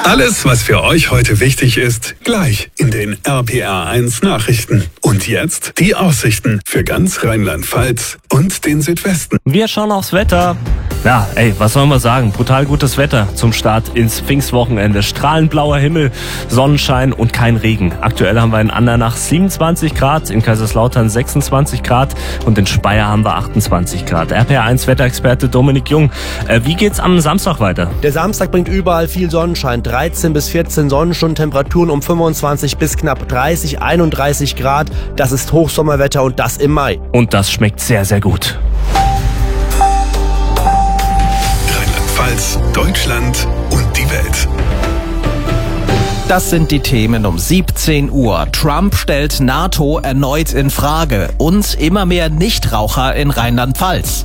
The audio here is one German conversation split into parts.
Alles, was für euch heute wichtig ist, gleich in den RPR1 Nachrichten. Und jetzt die Aussichten für ganz Rheinland-Pfalz und den Südwesten. Wir schauen aufs Wetter. Ja, was sollen wir sagen? Brutal gutes Wetter zum Start ins Pfingstwochenende. Strahlend blauer Himmel, Sonnenschein und kein Regen. Aktuell haben wir in Andernach 27 Grad, in Kaiserslautern 26 Grad und in Speyer haben wir 28 Grad. RPR1 Wetterexperte Dominik Jung. Wie geht's am Samstag weiter? Der Samstag bringt überall viel Sonnenschein. 13 bis 14 Sonnenstunden, Temperaturen um 25 bis knapp 30, 31 Grad. Das ist Hochsommerwetter und das im Mai. Und das schmeckt sehr, sehr gut. Rheinland-Pfalz, Deutschland und die Welt. Das sind die Themen um 17 Uhr. Trump stellt NATO erneut in Frage und immer mehr Nichtraucher in Rheinland-Pfalz.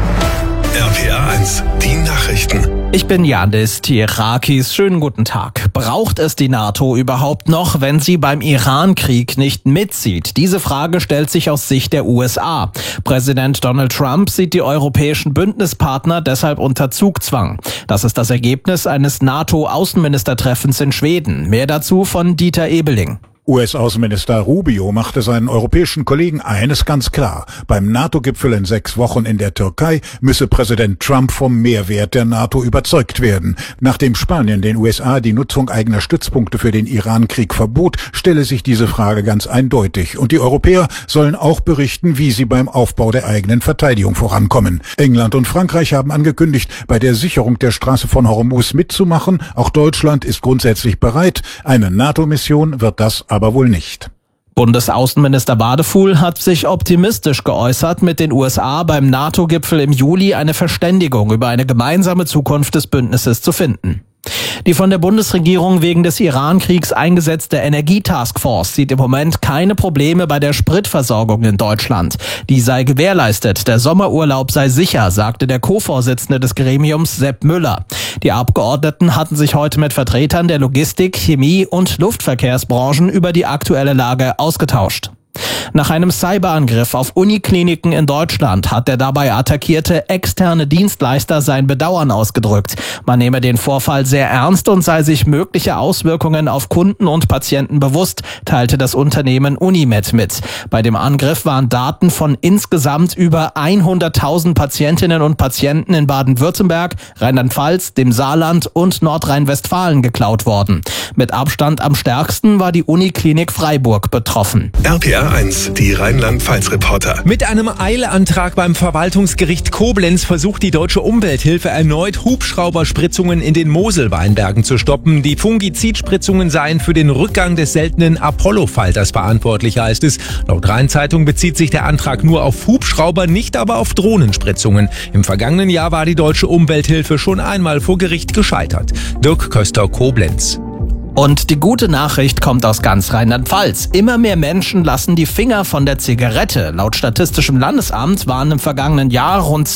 RPR1, die Nachrichten. Ich bin Janis Tierakis. Schönen guten Tag. Braucht es die NATO überhaupt noch, wenn sie beim Iran-Krieg nicht mitzieht? Diese Frage stellt sich aus Sicht der USA. Präsident Donald Trump sieht die europäischen Bündnispartner deshalb unter Zugzwang. Das ist das Ergebnis eines NATO-Außenministertreffens in Schweden. Mehr dazu von Dieter Ebeling. US-Außenminister Rubio machte seinen europäischen Kollegen eines ganz klar. Beim NATO-Gipfel in 6 Wochen in der Türkei müsse Präsident Trump vom Mehrwert der NATO überzeugt werden. Nachdem Spanien den USA die Nutzung eigener Stützpunkte für den Iran-Krieg verbot, stelle sich diese Frage ganz eindeutig. Und die Europäer sollen auch berichten, wie sie beim Aufbau der eigenen Verteidigung vorankommen. England und Frankreich haben angekündigt, bei der Sicherung der Straße von Hormuz mitzumachen. Auch Deutschland ist grundsätzlich bereit. Eine NATO-Mission wird das aber wohl nicht. Bundesaußenminister Wadefuhl hat sich optimistisch geäußert, mit den USA beim NATO-Gipfel im Juli eine Verständigung über eine gemeinsame Zukunft des Bündnisses zu finden. Die von der Bundesregierung wegen des Iran-Kriegs eingesetzte Energietaskforce sieht im Moment keine Probleme bei der Spritversorgung in Deutschland. Die sei gewährleistet, der Sommerurlaub sei sicher, sagte der Co-Vorsitzende des Gremiums Sepp Müller. Die Abgeordneten hatten sich heute mit Vertretern der Logistik, Chemie und Luftverkehrsbranchen über die aktuelle Lage ausgetauscht. Nach einem Cyberangriff auf Unikliniken in Deutschland hat der dabei attackierte externe Dienstleister sein Bedauern ausgedrückt. Man nehme den Vorfall sehr ernst und sei sich mögliche Auswirkungen auf Kunden und Patienten bewusst, teilte das Unternehmen Unimed mit. Bei dem Angriff waren Daten von insgesamt über 100.000 Patientinnen und Patienten in Baden-Württemberg, Rheinland-Pfalz, dem Saarland und Nordrhein-Westfalen geklaut worden. Mit Abstand am stärksten war die Uniklinik Freiburg betroffen. RPR1, die Rheinland-Pfalz-Reporter. Mit einem Eilantrag beim Verwaltungsgericht Koblenz versucht die Deutsche Umwelthilfe erneut Hubschrauberspritzungen in den Moselweinbergen zu stoppen. Die Fungizidspritzungen seien für den Rückgang des seltenen Apollo-Falters verantwortlich, heißt es. Laut Rheinzeitung bezieht sich der Antrag nur auf Hubschrauber, nicht aber auf Drohnenspritzungen. Im vergangenen Jahr war die Deutsche Umwelthilfe schon einmal vor Gericht gescheitert. Dirk Köster, Koblenz. Und die gute Nachricht kommt aus ganz Rheinland-Pfalz. Immer mehr Menschen lassen die Finger von der Zigarette. Laut Statistischem Landesamt waren im vergangenen Jahr rund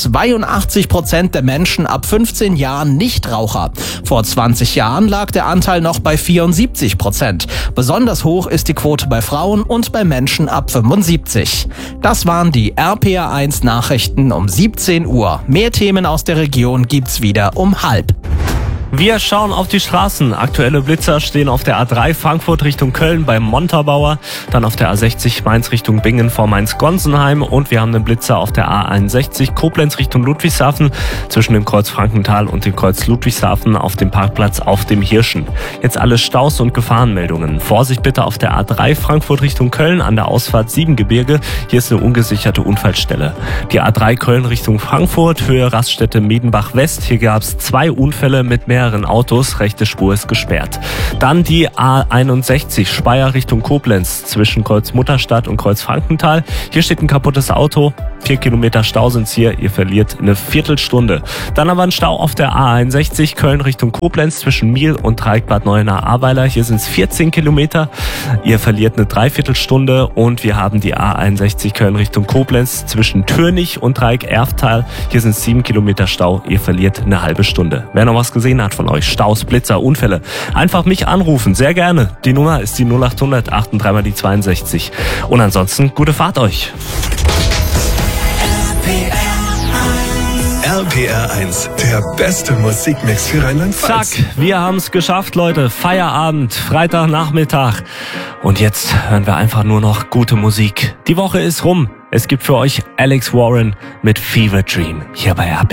82% der Menschen ab 15 Jahren Nichtraucher. Vor 20 Jahren lag der Anteil noch bei 74%. Besonders hoch ist die Quote bei Frauen und bei Menschen ab 75. Das waren die RPR1 Nachrichten um 17 Uhr. Mehr Themen aus der Region gibt's wieder um 12:30. Wir schauen auf die Straßen. Aktuelle Blitzer stehen auf der A3 Frankfurt Richtung Köln beim Montabaur, dann auf der A60 Mainz Richtung Bingen vor Mainz-Gonsenheim und wir haben einen Blitzer auf der A61 Koblenz Richtung Ludwigshafen zwischen dem Kreuz Frankenthal und dem Kreuz Ludwigshafen auf dem Parkplatz auf dem Hirschen. Jetzt alle Staus und Gefahrenmeldungen. Vorsicht bitte auf der A3 Frankfurt Richtung Köln an der Ausfahrt Siebengebirge. Hier ist eine ungesicherte Unfallstelle. Die A3 Köln Richtung Frankfurt, Höhe Raststätte Miedenbach West. Hier gab es 2 Unfälle mit mehreren Autos, rechte Spur ist gesperrt. Dann die A61 Speyer Richtung Koblenz zwischen Kreuz Mutterstadt und Kreuz Frankenthal. Hier steht ein kaputtes Auto, 4 Kilometer Stau sind's hier, ihr verliert eine Viertelstunde. Dann aber ein Stau auf der A61 Köln Richtung Koblenz zwischen Miel und Dreieck-Bad Neuenahr-Ahrweiler. Hier sind's 14 Kilometer, ihr verliert eine Dreiviertelstunde und wir haben die A61 Köln Richtung Koblenz zwischen Türnich und Dreieck-Erftal. Hier sind's 7 Kilometer Stau, ihr verliert eine halbe Stunde. Wer noch was gesehen hat von euch, Staus, Blitzer, Unfälle, einfach mich anrufen, sehr gerne. Die Nummer ist die 0800 83 mal die 62. Und ansonsten gute Fahrt euch. RPR1, der Der beste Musikmix für Rheinland-Pfalz. Zack, wir haben's geschafft, Leute. Feierabend, Freitagnachmittag. Und jetzt hören wir einfach nur noch gute Musik. Die Woche ist rum. Es gibt für euch Alex Warren mit Fever Dream hier bei RPR.